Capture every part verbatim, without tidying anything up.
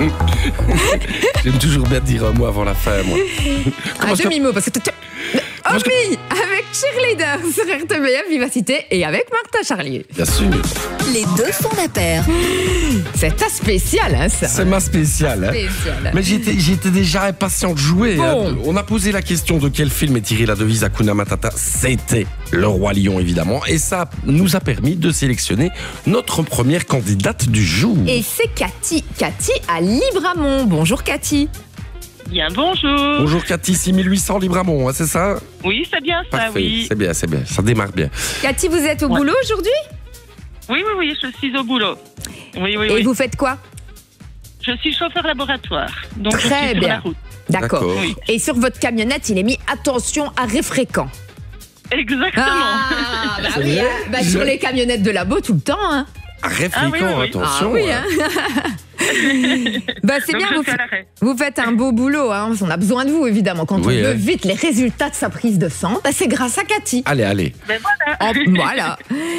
J'aime toujours bien dire un mot avant la fin, moi. Un demi-mot, parce que tu... Omi, avec Cheerleader sur R T B F Vivacité et avec Martin Charlier. Bien sûr. Les deux font la paire. C'est ta spéciale, hein, ça. C'est ma spéciale. Hein. Spéciale. Mais j'étais, j'étais déjà impatient de jouer. Bon. Hein. On a posé la question de quel film est tiré la devise Hakuna Matata. C'était Le Roi Lion, évidemment. Et ça nous a permis de sélectionner notre première candidate du jour. Et c'est Cathy. Cathy à Libramont. Bonjour Cathy. Bien, bonjour. Bonjour Cathy, six mille huit cents Libramont, hein, c'est ça? Oui, c'est bien ça, Parfait, oui. c'est bien, c'est bien. Ça démarre bien. Cathy, vous êtes au Ouais. boulot aujourd'hui? Oui, oui, oui, je suis au boulot. Oui, oui, Et oui. vous faites quoi? Je suis chauffeur laboratoire. Donc je Très suis sur bien. la route. D'accord. D'accord. Oui. Et sur votre camionnette, il est mis attention arrêt fréquent. Exactement. Ah, bah oui, vrai hein. Bah, Je- sur les camionnettes de labo tout le temps. Hein. Arrêt Ah oui, fréquent, oui, oui. attention. Ah oui, hein. Bah, c'est Donc bien, je vous, suis à l'arrêt. vous faites un beau boulot. Hein. On a besoin de vous, évidemment. Quand Oui, on veut hein. vite les résultats de sa prise de sang, bah, c'est grâce à Cathy. Allez, allez. Ben voilà. Oh, voilà.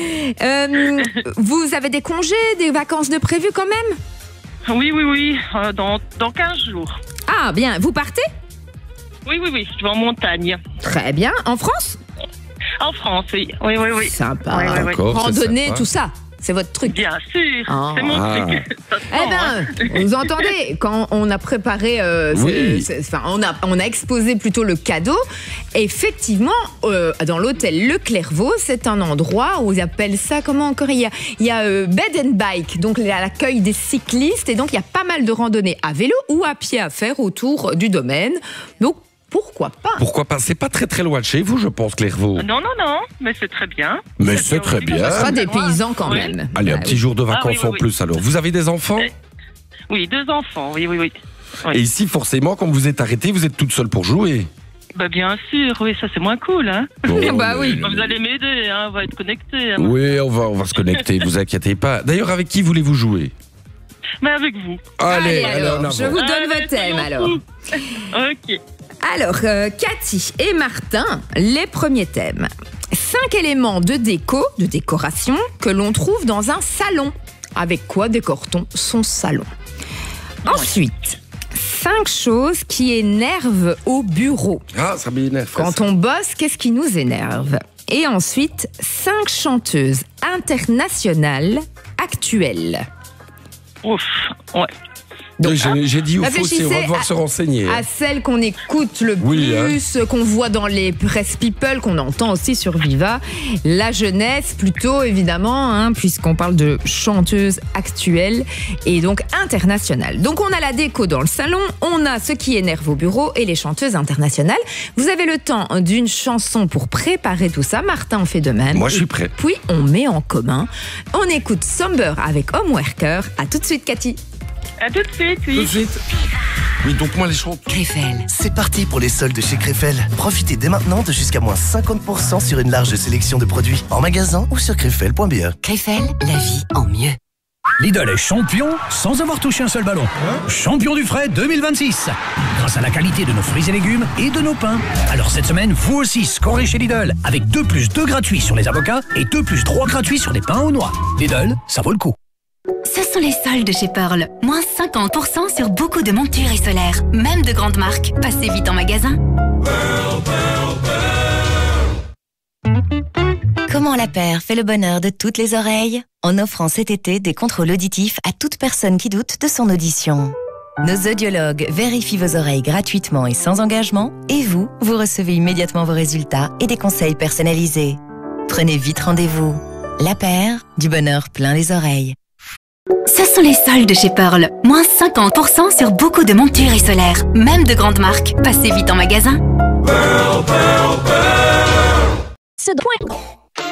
Euh, vous avez des congés, des vacances de prévues quand même? Oui, oui, oui, euh, dans, dans quinze jours. Ah, bien. Vous partez? Oui, oui, oui, je vais en montagne. Très bien. En France? En France, oui. Oui, oui, oui. Sympa. Oui, oui, oui. D'accord, c'est Randonnée, sympa. tout ça. C'est votre truc. Bien sûr, Ah. c'est mon Ah. truc. Ça se Eh sent, hein. ben, vous entendez, quand on a préparé, euh, Oui. c'est- c'est- enfin, on a, on a exposé plutôt le cadeau. Effectivement, euh, dans l'hôtel Le Clairvaux, c'est un endroit où ils appellent ça, comment encore? Il y a, il y a euh, bed and bike, donc il y a l'accueil des cyclistes, et donc il y a pas mal de randonnées à vélo ou à pied à faire autour du domaine. Donc, pourquoi pas? Pourquoi pas? C'est pas très très loin de chez vous, je pense, Clairvaux. Non, non, non, mais c'est très bien. Mais c'est très aussi, bien. Ce sera des très loin. paysans quand Oui. même. Allez, un Bah petit oui. jour de vacances Ah oui, oui, en oui. plus alors. Vous avez des enfants? Eh, Oui, deux enfants, oui, oui, oui. Oui. Et ici, forcément, comme vous êtes arrêté, vous êtes toute seule pour jouer. Bah bien sûr, oui, ça c'est moins cool, hein. Bon, Bah oui. Vous allez m'aider, hein, on va être connectés. Hein. Oui, on va, on va se connecter, vous inquiétez pas. D'ailleurs, avec qui voulez-vous jouer? Mais avec vous. Allez, allez, alors, en je avant. vous donne Allez, votre thème soyons alors. fous. Ok. Alors, euh, Cathy et Martin, les premiers thèmes. Cinq éléments de déco, de décoration, que l'on trouve dans un salon. Avec quoi décore-t-on son salon? Ensuite, cinq choses qui énervent au bureau. Ah, ça m'énerve. Quand on bosse, qu'est-ce qui nous énerve? Et ensuite, cinq chanteuses internationales actuelles. Ouf, ouais. Donc, j'ai, j'ai dit où faut, réfléchissez on va devoir à- se renseigner. à celles qu'on écoute le Oui, plus, qu'on voit dans les press people, qu'on entend aussi sur Viva. La jeunesse, plutôt, évidemment, hein, puisqu'on parle de chanteuses actuelles et donc internationales. Donc, on a la déco dans le salon, on a ce qui énerve au bureau et les chanteuses internationales. Vous avez le temps d'une chanson pour préparer tout ça. Martin en fait de même. Moi, je suis Et prêt. Puis, on met en commun. On écoute Somber avec Homeworker. À tout de suite, Cathy. À tout de suite, Tout de oui. suite. Oui, donc moi, les chants. Krefel. C'est parti pour les soldes chez Krefel. Profitez dès maintenant de jusqu'à moins cinquante pour cent sur une large sélection de produits en magasin ou sur krefel point b e. Krefel, la vie en mieux. Lidl est champion sans avoir touché un seul ballon. Champion du frais deux mille vingt-six. Grâce à la qualité de nos fruits et légumes et de nos pains. Alors cette semaine, vous aussi scorez chez Lidl. Avec deux plus deux gratuits sur les avocats et deux plus trois gratuits sur les pains aux noix. Lidl, ça vaut le coup. Ce sont les soldes chez Pearl. Moins cinquante pour cent sur beaucoup de montures et solaires. Même de grandes marques. Passez vite en magasin. Comment la paire fait le bonheur de toutes les oreilles? En offrant cet été des contrôles auditifs à toute personne qui doute de son audition. Nos audiologues vérifient vos oreilles gratuitement et sans engagement. Et vous, vous recevez immédiatement vos résultats et des conseils personnalisés. Prenez vite rendez-vous. La paire, du bonheur plein les oreilles. Ce sont les soldes chez Pearl. Moins cinquante pour cent sur beaucoup de montures et solaires. Même de grandes marques. Passez vite en magasin. Ce point.